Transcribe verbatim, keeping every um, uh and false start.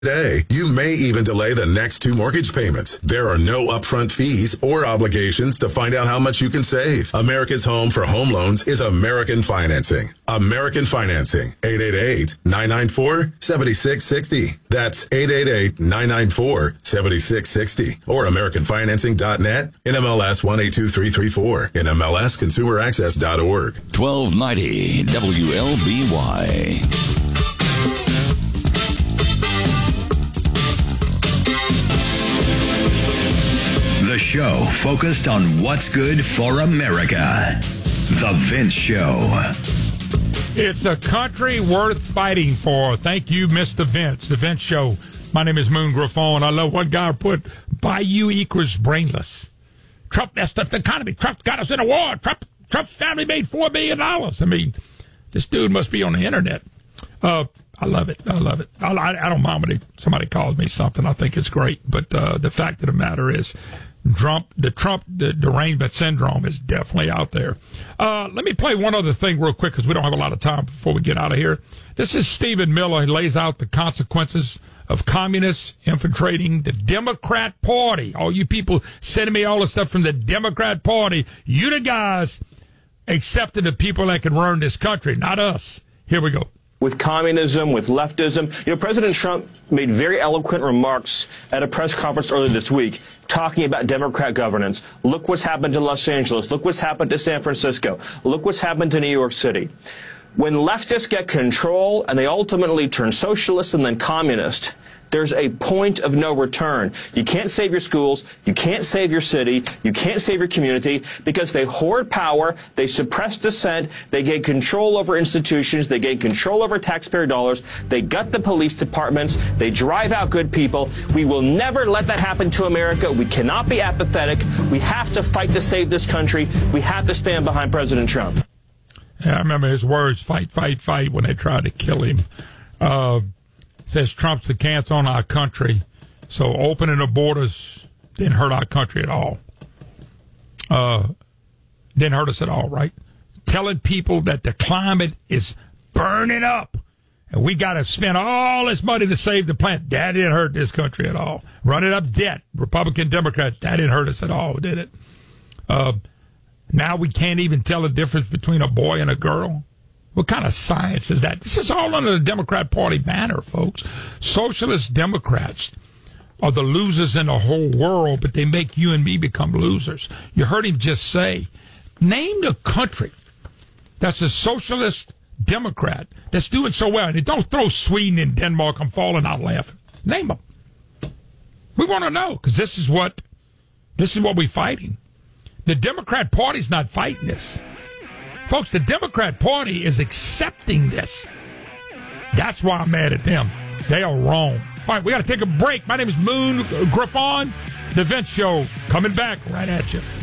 Today, you may even delay the next two mortgage payments. There are no upfront fees or obligations to find out how much you can save. America's home for home loans is American Financing. American Financing. eight eight eight, nine nine four, seven six six zero. That's eight eight eight, nine nine four, seven six six zero. Or American Financing dot net, N M L S one eight two three three four, N M L S consumer access dot org. twelve ninety W L B Y. The show focused on what's good for America. The Vince Show. It's a country worth fighting for. Thank you, Mister Vince. The Vince Show. My name is Moon Griffon. I love what guy put, Bayou equals brainless. Trump messed up the economy. Trump got us in a war. Trump, Trump's family made four billion dollars. I mean, this dude must be on the internet. Uh, I love it. I love it. I, I, I don't mind when somebody calls me something. I think it's great. But uh, the fact of the matter is, Trump, the Trump the derangement syndrome is definitely out there. Uh, let me play one other thing real quick because we don't have a lot of time before we get out of here. This is Stephen Miller. He lays out the consequences of communists infiltrating the Democrat Party. All you people sending me all the stuff from the Democrat Party. You the guys accepting the people that can run this country, not us. Here we go. With communism, with leftism. You know, President Trump made very eloquent remarks at a press conference earlier this week talking about Democrat governance. Look what's happened to Los Angeles. Look what's happened to San Francisco. Look what's happened to New York City. When leftists get control and they ultimately turn socialist and then communist, there's a point of no return. You can't save your schools, you can't save your city, you can't save your community because they hoard power, they suppress dissent, they gain control over institutions, they gain control over taxpayer dollars, they gut the police departments, they drive out good people. We will never let that happen to America. We cannot be apathetic. We have to fight to save this country. We have to stand behind President Trump. Yeah, I remember his words, fight, fight, fight, when they tried to kill him. Uh, says Trump's the cancer on our country, so opening the borders didn't hurt our country at all. Uh, didn't hurt us at all, right? Telling people that the climate is burning up and we got to spend all this money to save the planet. That didn't hurt this country at all. Running up debt, Republican, Democrat, that didn't hurt us at all, did it? Uh, now we can't even tell the difference between a boy and a girl. What kind of science is that? This is all under the Democrat Party banner, folks. Socialist Democrats are the losers in the whole world, but they make you and me become losers. You heard him just say, name the country that's a socialist Democrat that's doing so well. And don't throw Sweden and Denmark. I'm falling out laughing. Name them. We want to know because this is what this is what we're fighting. The Democrat Party's not fighting this. Folks, the Democrat Party is accepting this. That's why I'm mad at them. They are wrong. All right, we got to take a break. My name is Moon Griffon. The Vince Show coming back right at you.